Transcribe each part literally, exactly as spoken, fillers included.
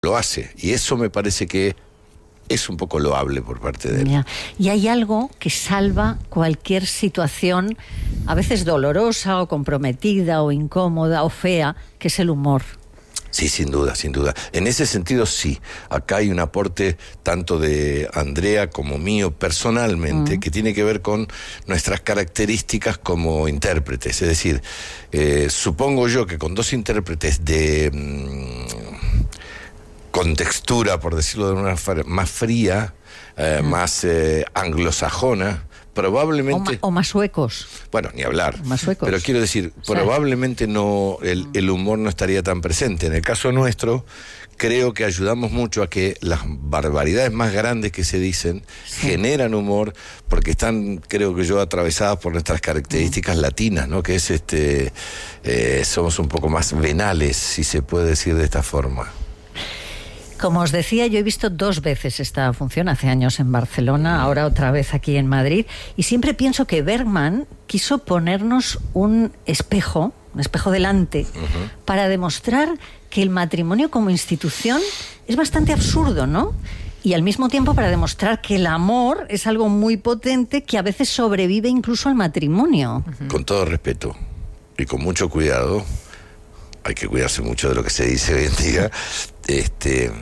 lo hace, y eso me parece que es un poco loable por parte de él. Ya. Y hay algo que salva cualquier situación, a veces dolorosa o comprometida o incómoda o fea, que es el humor. Sí, sin duda, sin duda. En ese sentido, sí. Acá hay un aporte tanto de Andrea como mío personalmente, mm. que tiene que ver con nuestras características como intérpretes. Es decir, eh, supongo yo que con dos intérpretes de... Mmm, con textura, por decirlo de una manera más fría, eh, mm. más eh, anglosajona, probablemente... O, ma, o más suecos. Bueno, ni hablar. Más suecos. Pero quiero decir, o sea, probablemente no el, el humor no estaría tan presente. En el caso nuestro, creo que ayudamos mucho a que las barbaridades más grandes que se dicen sí. generan humor, porque están, creo que yo, atravesadas por nuestras características mm. latinas, ¿no? Que es este... Eh, somos un poco más venales, si se puede decir de esta forma. Como os decía, yo he visto dos veces esta función, hace años en Barcelona, ahora otra vez aquí en Madrid, y siempre pienso que Bergman quiso ponernos un espejo, un espejo delante, uh-huh. para demostrar que el matrimonio como institución es bastante absurdo, ¿no? Y al mismo tiempo para demostrar que el amor es algo muy potente que a veces sobrevive incluso al matrimonio. Uh-huh. Con todo respeto y con mucho cuidado, hay que cuidarse mucho de lo que se dice hoy en día, este,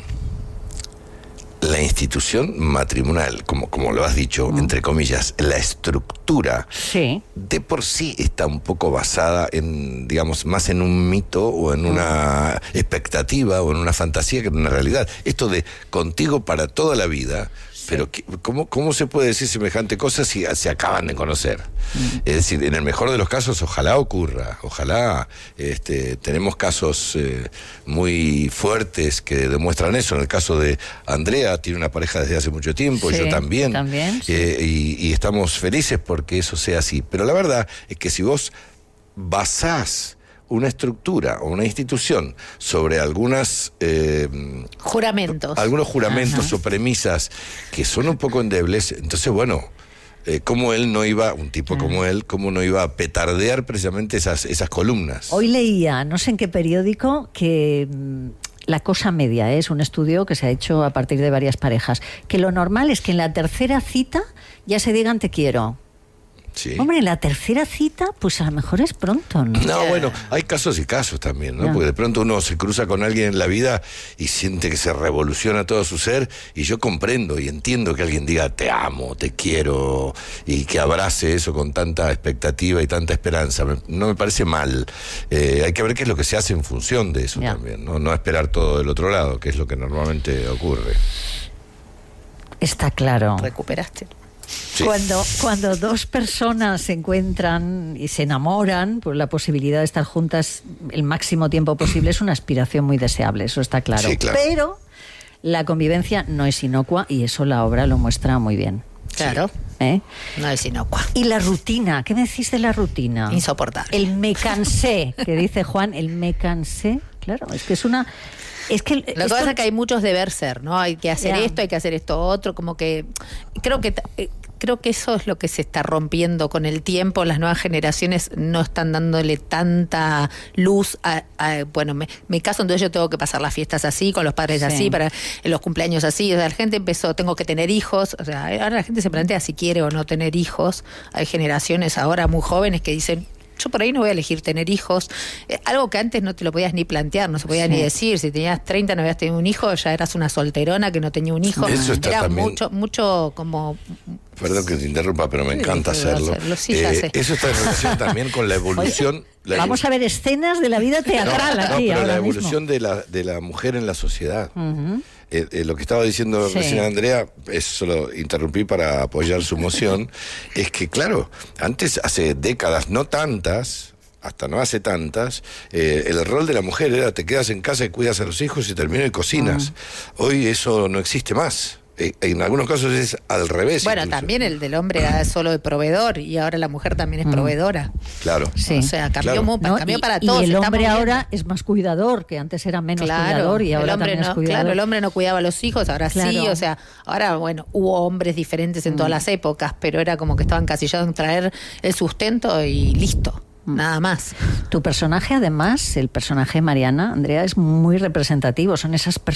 la institución matrimonial, como, como lo has dicho, mm. entre comillas, la estructura, sí. de por sí está un poco basada en, digamos, más en un mito o en una mm. expectativa o en una fantasía que en una realidad. Esto de contigo para toda la vida... Pero ¿cómo, ¿cómo se puede decir semejante cosa si se acaban de conocer? Mm. Es decir, en el mejor de los casos, ojalá ocurra, ojalá, este, tenemos casos eh, muy fuertes que demuestran eso. En el caso de Andrea, tiene una pareja desde hace mucho tiempo, sí, yo también, también sí. eh, y, y estamos felices porque eso sea así. Pero la verdad es que si vos basás una estructura o una institución sobre algunas... Eh, juramentos. Algunos juramentos Ajá. o premisas que son un poco endebles, entonces, bueno, eh, ¿cómo él no iba, un tipo Ajá. como él, cómo no iba a petardear precisamente esas, esas columnas? Hoy leía, no sé en qué periódico, que... La cosa media, ¿eh? Es un estudio que se ha hecho a partir de varias parejas, que lo normal es que en la tercera cita ya se digan te quiero. Sí. Hombre, en la tercera cita, pues a lo mejor es pronto, ¿no? No, bueno, hay casos y casos también, ¿no? no. Porque de pronto uno se cruza con alguien en la vida y siente que se revoluciona todo su ser, y yo comprendo y entiendo que alguien diga te amo, te quiero, y que abrace eso con tanta expectativa y tanta esperanza. No me parece mal. Eh, hay que ver qué es lo que se hace en función de eso ya. también, ¿no? No esperar todo del otro lado, que es lo que normalmente ocurre. Está claro. Recuperaste. Sí. Cuando, cuando dos personas se encuentran y se enamoran, pues la posibilidad de estar juntas el máximo tiempo posible es una aspiración muy deseable, eso está claro. Sí, claro. Pero la convivencia no es inocua y eso la obra lo muestra muy bien. Claro. ¿Eh? No es inocua. Y la rutina, ¿qué me decís de la rutina? Insoportable. El me cansé, que dice Juan, el me cansé, claro, es que es una... Es que lo que esto... pasa es que hay muchos deber ser, ¿no? Hay que hacer yeah. esto, hay que hacer esto otro, como que creo que creo que eso es lo que se está rompiendo con el tiempo. Las nuevas generaciones no están dándole tanta luz a, a bueno, me, me caso, entonces yo tengo que pasar las fiestas así, con los padres sí. así, para los cumpleaños así. O sea, la gente empezó, tengo que tener hijos. O sea, ahora la gente se plantea si quiere o no tener hijos. Hay generaciones ahora muy jóvenes que dicen, yo por ahí no voy a elegir tener hijos. Eh, algo que antes no te lo podías ni plantear, no se podía sí. ni decir. Si tenías treinta no habías tenido un hijo, ya eras una solterona que no tenía un hijo. Eso está Era también... mucho, mucho como... Perdón que te interrumpa, pero me sí, encanta hacerlo. hacerlo. Sí, eh, eso está en relación también con la evolución... La Vamos a ver escenas de la vida teatral no, aquí no, pero ahora la evolución mismo. de la, de la mujer en la sociedad. Uh-huh. Eh, eh, lo que estaba diciendo sí. recién Andrea, eso lo interrumpí para apoyar su moción, es que claro, antes, hace décadas, no tantas... hasta no hace tantas, eh, el rol de la mujer era te quedas en casa y cuidas a los hijos y terminas y cocinas. Uh-huh. Hoy eso no existe más. Eh, en algunos casos es al revés. Bueno, incluso. También el del hombre era solo de proveedor y ahora la mujer también es uh-huh. proveedora. Claro. Sí. O sea, cambió, claro. mu- ¿No? cambió y, para todos. Y el hombre Estamos ahora viendo. es más cuidador, que antes era menos claro, cuidador y ahora el hombre también no, es cuidador. Claro, el hombre no cuidaba a los hijos, ahora claro. sí. O sea, ahora, bueno, hubo hombres diferentes en mm. todas las épocas, pero era como que estaban encasillados en traer el sustento y listo. Nada más. Tu personaje, además, el personaje de Mariana, Andrea, es muy representativo. Son esas personas